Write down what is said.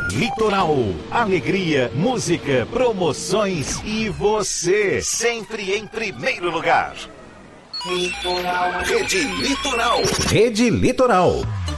Litoral. Alegria, música, promoções e você, sempre em primeiro lugar. Rede Litoral. Rede Litoral.